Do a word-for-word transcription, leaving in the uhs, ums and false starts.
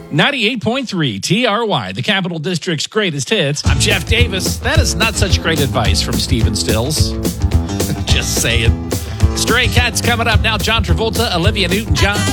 ninety-eight point three T R Y, the Capital District's greatest hits. I'm Jeff Davis. That is not such great advice from Stephen Stills. Just saying. Stray Cats coming up now. John Travolta, Olivia Newton-John.